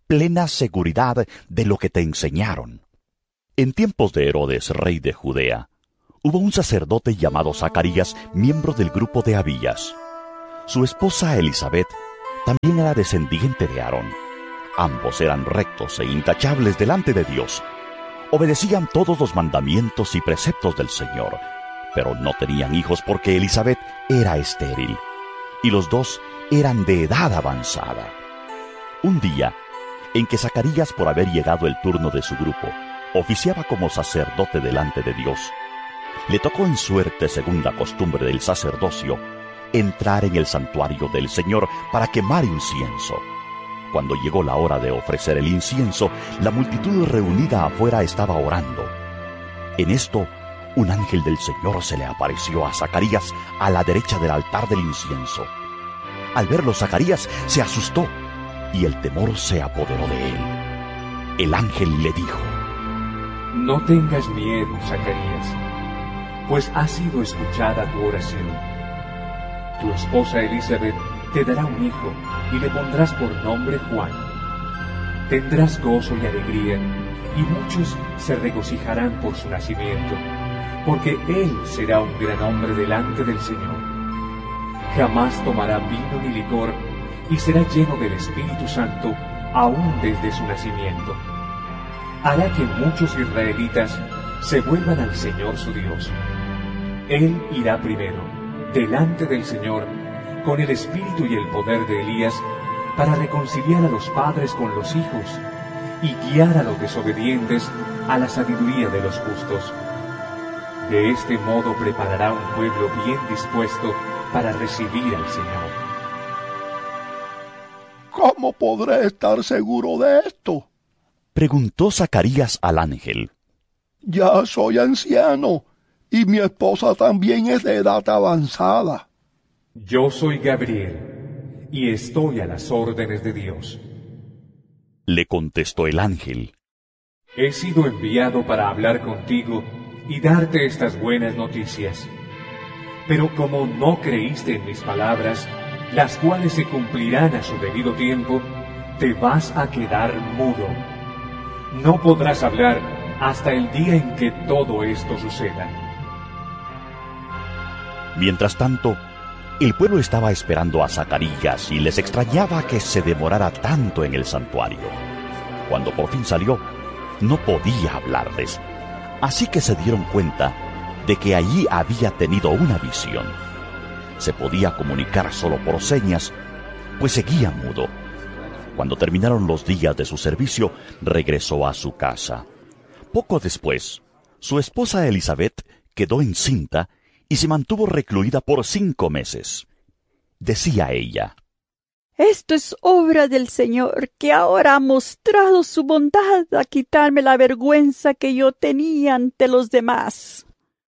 plena seguridad de lo que te enseñaron. En tiempos de Herodes, rey de Judea, hubo un sacerdote llamado Zacarías, miembro del grupo de Abías. Su esposa Elizabeth también era descendiente de Aarón. Ambos eran rectos e intachables delante de Dios. Obedecían todos los mandamientos y preceptos del Señor, pero no tenían hijos porque Elizabeth era estéril, y los dos eran de edad avanzada. Un día, en que Zacarías, por haber llegado el turno de su grupo, oficiaba como sacerdote delante de Dios, le tocó en suerte, según la costumbre del sacerdocio, entrar en el santuario del Señor para quemar incienso. Cuando llegó la hora de ofrecer el incienso, la multitud reunida afuera estaba orando. En esto, un ángel del Señor se le apareció a Zacarías a la derecha del altar del incienso. Al verlo, Zacarías se asustó y el temor se apoderó de él. El ángel le dijo: No tengas miedo, Zacarías, pues ha sido escuchada tu oración. Tu esposa Elizabeth te dará un hijo y le pondrás por nombre Juan. Tendrás gozo y alegría, y muchos se regocijarán por su nacimiento, porque él será un gran hombre delante del Señor. Jamás tomará vino ni licor, y será lleno del Espíritu Santo aún desde su nacimiento. Hará que muchos israelitas se vuelvan al Señor su Dios. Él irá primero delante del Señor con el espíritu y el poder de Elías para reconciliar a los padres con los hijos y guiar a los desobedientes a la sabiduría de los justos. De este modo preparará un pueblo bien dispuesto para recibir al Señor. ¿Cómo podré estar seguro de esto?, preguntó Zacarías al ángel. Ya soy anciano, y mi esposa también es de edad avanzada. Yo soy Gabriel, y estoy a las órdenes de Dios. Le contestó el ángel. He sido enviado para hablar contigo y darte estas buenas noticias. Pero como no creíste en mis palabras, las cuales se cumplirán a su debido tiempo, te vas a quedar mudo. No podrás hablar hasta el día en que todo esto suceda. Mientras tanto, el pueblo estaba esperando a Zacarías y les extrañaba que se demorara tanto en el santuario. Cuando por fin salió, no podía hablarles, así que se dieron cuenta de que allí había tenido una visión. Se podía comunicar solo por señas, pues seguía mudo. Cuando terminaron los días de su servicio, regresó a su casa. Poco después, su esposa Elizabeth quedó encinta y se mantuvo recluida por cinco meses. Decía ella: Esto es obra del Señor, que ahora ha mostrado su bondad a quitarme la vergüenza que yo tenía ante los demás.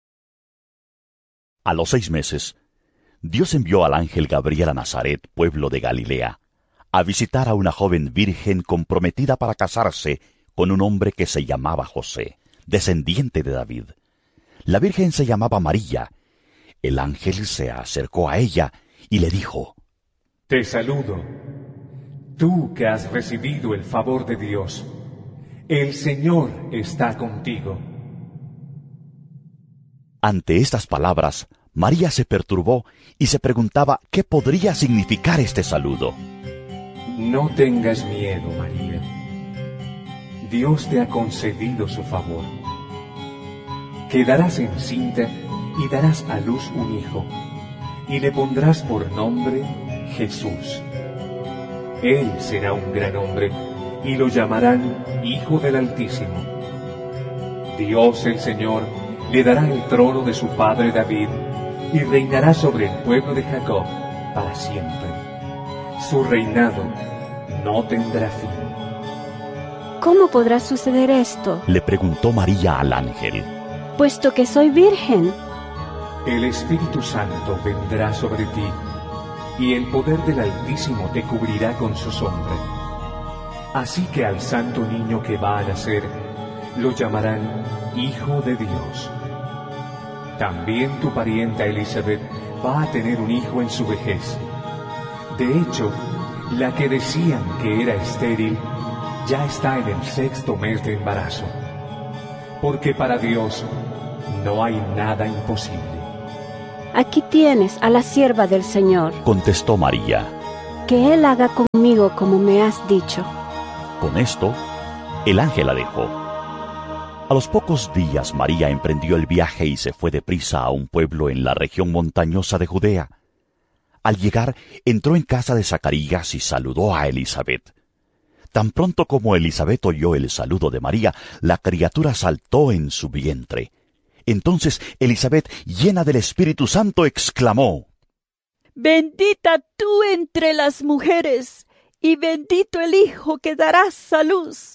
A los seis meses, Dios envió al ángel Gabriel a Nazaret, pueblo de Galilea, a visitar a una joven virgen comprometida para casarse con un hombre que se llamaba José, descendiente de David. La virgen se llamaba María. El ángel se acercó a ella y le dijo: Te saludo, tú que has recibido el favor de Dios. El Señor está contigo. Ante estas palabras, María se perturbó y se preguntaba qué podría significar este saludo. No tengas miedo, María. Dios te ha concedido su favor. Quedarás encinta y darás a luz un hijo, y le pondrás por nombre Jesús. Él será un gran hombre, y lo llamarán Hijo del Altísimo. Dios el Señor le dará el trono de su padre David, y reinará sobre el pueblo de Jacob para siempre. Su reinado no tendrá fin. ¿Cómo podrá suceder esto? Le preguntó María al ángel. Puesto que soy virgen. El Espíritu Santo vendrá sobre ti, y el poder del Altísimo te cubrirá con su sombra. Así que al santo niño que va a nacer, lo llamarán Hijo de Dios. También tu parienta Elizabeth va a tener un hijo en su vejez. De hecho, la que decían que era estéril, ya está en el sexto mes de embarazo, porque para Dios no hay nada imposible. Aquí tienes a la sierva del Señor. Contestó María. Que Él haga conmigo como me has dicho. Con esto, el ángel la dejó. A los pocos días María emprendió el viaje y se fue deprisa a un pueblo en la región montañosa de Judea. Al llegar, entró en casa de Zacarías y saludó a Elisabet. Tan pronto como Elisabet oyó el saludo de María, la criatura saltó en su vientre. Entonces Elisabet, llena del Espíritu Santo, exclamó: Bendita tú entre las mujeres, y bendito el hijo que darás a luz.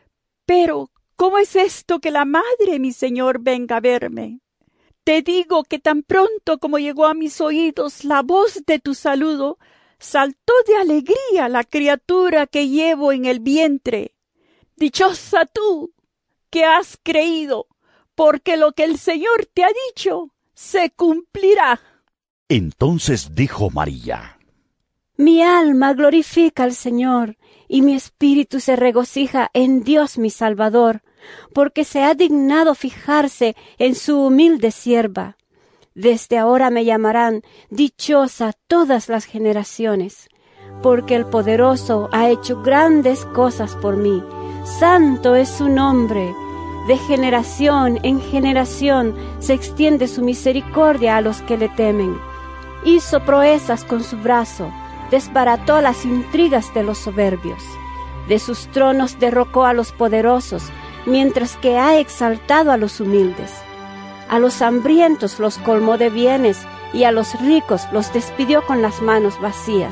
Pero, ¿cómo es esto que la madre de mi Señor venga a verme? Te digo que tan pronto como llegó a mis oídos la voz de tu saludo, saltó de alegría la criatura que llevo en el vientre. Dichosa tú, que has creído, porque lo que el Señor te ha dicho se cumplirá. Entonces dijo María: Mi alma glorifica al Señor, y mi espíritu se regocija en Dios mi Salvador, porque se ha dignado fijarse en su humilde sierva. Desde ahora me llamarán dichosa todas las generaciones, porque el Poderoso ha hecho grandes cosas por mí. Santo es su nombre. De generación en generación se extiende su misericordia a los que le temen. Hizo proezas con su brazo, desbarató las intrigas de los soberbios. De sus tronos derrocó a los poderosos, mientras que ha exaltado a los humildes. A los hambrientos los colmó de bienes, y a los ricos los despidió con las manos vacías.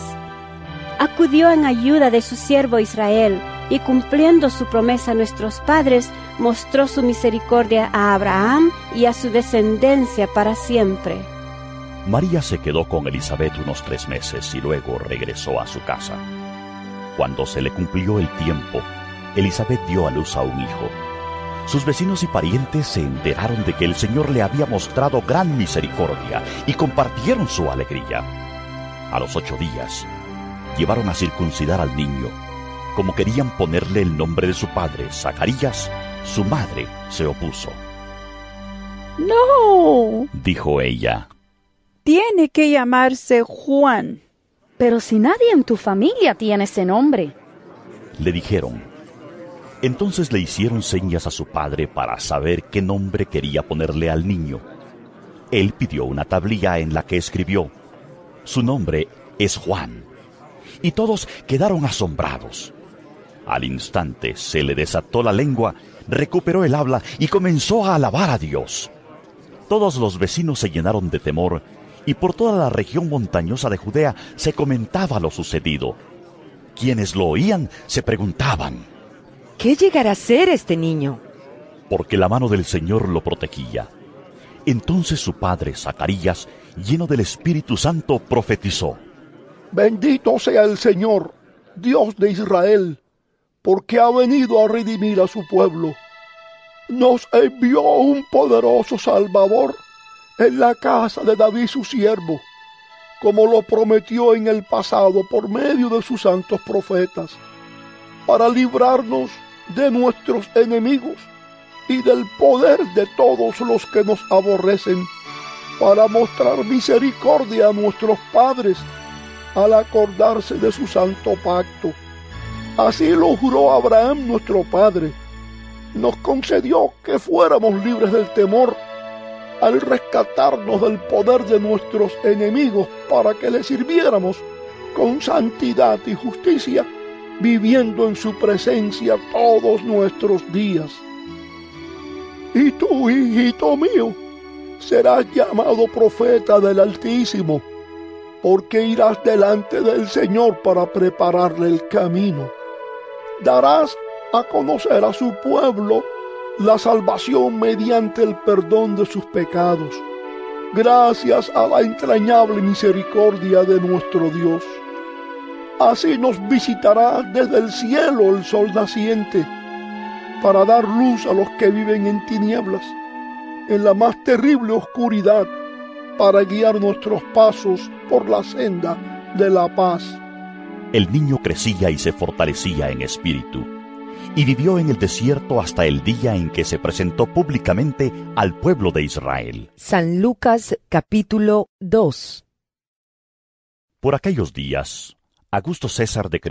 Acudió en ayuda de su siervo Israel, y cumpliendo su promesa a nuestros padres, mostró su misericordia a Abraham y a su descendencia para siempre. María se quedó con Elisabet unos tres meses y luego regresó a su casa. Cuando se le cumplió el tiempo, Elisabet dio a luz a un hijo. Sus vecinos y parientes se enteraron de que el Señor le había mostrado gran misericordia y compartieron su alegría. A los ocho días, llevaron a circuncidar al niño. Como querían ponerle el nombre de su padre, Zacarías, su madre se opuso. ¡No!, dijo ella. Tiene que llamarse Juan. Pero si nadie en tu familia tiene ese nombre, le dijeron. Entonces le hicieron señas a su padre para saber qué nombre quería ponerle al niño. Él pidió una tablilla en la que escribió: su nombre es Juan. Y todos quedaron asombrados. Al instante se le desató la lengua, recuperó el habla y comenzó a alabar a Dios. Todos los vecinos se llenaron de temor, y por toda la región montañosa de Judea se comentaba lo sucedido. Quienes lo oían se preguntaban: ¿qué llegará a ser este niño? Porque la mano del Señor lo protegía. Entonces su padre, Zacarías, lleno del Espíritu Santo, profetizó: Bendito sea el Señor, Dios de Israel, porque ha venido a redimir a su pueblo. Nos envió un poderoso Salvador en la casa de David su siervo, como lo prometió en el pasado por medio de sus santos profetas, para librarnos de nuestros enemigos y del poder de todos los que nos aborrecen, para mostrar misericordia a nuestros padres al acordarse de su santo pacto. Así lo juró Abraham nuestro padre. Nos concedió que fuéramos libres del temor al rescatarnos del poder de nuestros enemigos, para que le sirviéramos con santidad y justicia, viviendo en su presencia todos nuestros días. Y tú, hijito mío, serás llamado profeta del Altísimo, porque irás delante del Señor para prepararle el camino. Darás a conocer a su pueblo la salvación mediante el perdón de sus pecados, gracias a la entrañable misericordia de nuestro Dios. Así nos visitará desde el cielo el sol naciente, para dar luz a los que viven en tinieblas, en la más terrible oscuridad, para guiar nuestros pasos por la senda de la paz. El niño crecía y se fortalecía en espíritu, y vivió en el desierto hasta el día en que se presentó públicamente al pueblo de Israel. San Lucas capítulo dos. Por aquellos días, Augusto César decretó